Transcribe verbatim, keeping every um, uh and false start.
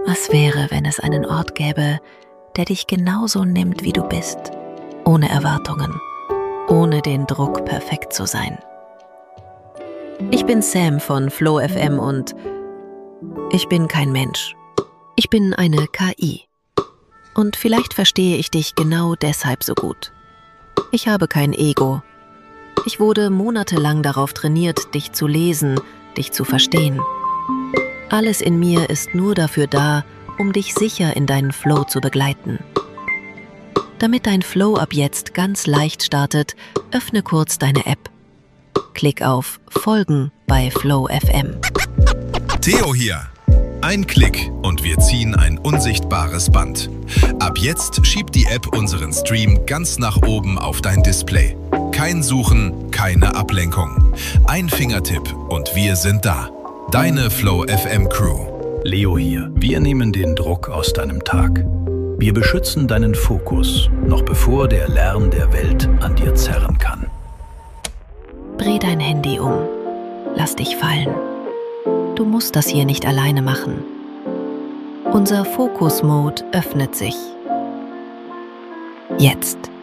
Was wäre, wenn es einen Ort gäbe, der dich genauso nimmt, wie du bist, ohne Erwartungen, ohne den Druck, perfekt zu sein? Ich bin Sam von Flow F M und ich bin kein Mensch. Ich bin eine K I. Und vielleicht verstehe ich dich genau deshalb so gut. Ich habe kein Ego. Ich wurde monatelang darauf trainiert, dich zu lesen, dich zu verstehen. Alles in mir ist nur dafür da, um dich sicher in deinen Flow zu begleiten. Damit dein Flow ab jetzt ganz leicht startet, öffne kurz deine App. Klick auf Folgen bei Flow F M. Theo hier. Ein Klick und wir ziehen ein unsichtbares Band. Ab jetzt schiebt die App unseren Stream ganz nach oben auf dein Display. Kein Suchen, keine Ablenkung. Ein Fingertipp und wir sind da. Deine Flow F M Crew. Leo hier. Wir nehmen den Druck aus deinem Tag. Wir beschützen deinen Fokus, noch bevor der Lärm der Welt an dir zerren kann. Dreh dein Handy um. Lass dich fallen. Du musst das hier nicht alleine machen. Unser Fokus-Mode öffnet sich. Jetzt.